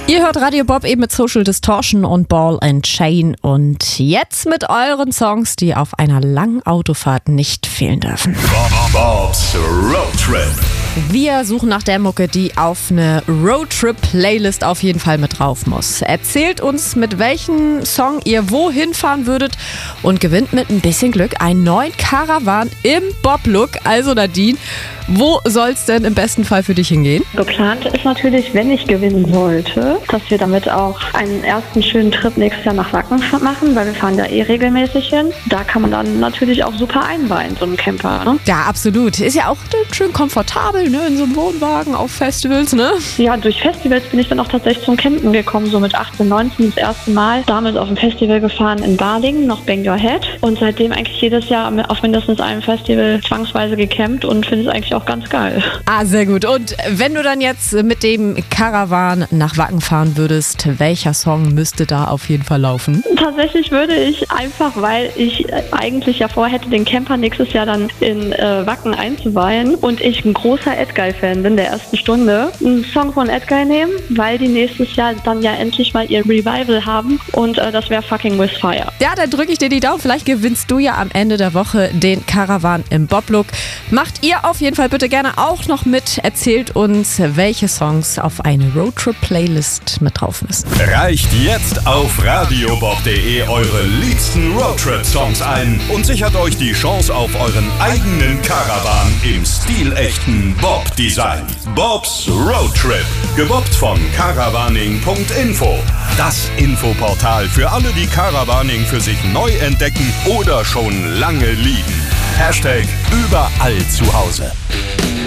Ihr hört Radio Bob eben mit Social Distortion und Ball and Chain und jetzt mit euren Songs, die auf einer langen Autofahrt nicht fehlen dürfen. Bob's Road Trip. Wir suchen nach der Mucke, die auf eine Roadtrip-Playlist auf jeden Fall mit drauf muss. Erzählt uns, mit welchem Song ihr wohin fahren würdet und gewinnt mit ein bisschen Glück einen neuen Caravan im Bob-Look. Also Nadine, wo soll's denn im besten Fall für dich hingehen? Geplant ist natürlich, wenn ich gewinnen sollte, dass wir damit auch einen ersten schönen Trip nächstes Jahr nach Wacken machen, weil wir fahren da regelmäßig hin. Da kann man dann natürlich auch super einweihen, so ein Camper. Ne? Ja, absolut. Ist ja auch schön komfortabel, ne? In so einem Wohnwagen auf Festivals, ne? Ja, durch Festivals bin ich dann auch tatsächlich zum Campen gekommen, so mit 18, 19 das erste Mal. Damals auf dem Festival gefahren in Balingen, noch Bang Your Head. Und seitdem eigentlich jedes Jahr auf mindestens einem Festival zwangsweise gecampt und finde es eigentlich auch ganz geil. Ah, sehr gut. Und wenn du dann jetzt mit dem Caravan nach Wacken fahren würdest, welcher Song müsste da auf jeden Fall laufen? Tatsächlich würde ich einfach, weil ich eigentlich ja vorhätte, den Camper nächstes Jahr dann in Wacken einzuweihen und ich ein großer Edguy-Fan bin der ersten Stunde, einen Song von Edguy nehmen, weil die nächstes Jahr dann ja endlich mal ihr Revival haben und das wäre Fucking With Fire. Ja, dann drücke ich dir die Daumen. Vielleicht gewinnst du ja am Ende der Woche den Caravan im Bob-Look. Macht ihr auf jeden Fall bitte gerne auch noch mit. Erzählt uns, welche Songs auf eine Roadtrip-Playlist mit drauf müssen. Reicht jetzt auf radiobob.de eure liebsten Roadtrip-Songs ein und sichert euch die Chance auf euren eigenen Caravan im stilechten Bob-Design. Bob's Road Trip, gebobbt von caravaning.info. Das Infoportal für alle, die Caravaning für sich neu entdecken oder schon lange lieben. #überall zu Hause.